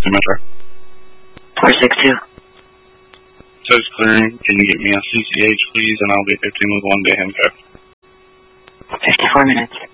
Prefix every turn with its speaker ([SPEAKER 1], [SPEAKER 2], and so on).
[SPEAKER 1] 462 Metro.
[SPEAKER 2] 462.
[SPEAKER 1] Toast clearing. Can you get me a CCH, please? And I'll be 15 with 1 day handcuff.
[SPEAKER 2] 54 minutes.